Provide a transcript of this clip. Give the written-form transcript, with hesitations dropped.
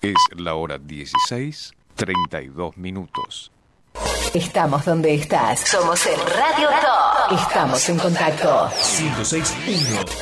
Es la hora 16:32. Estamos donde estás. Somos el Radio Top. Estamos en contacto. 106.1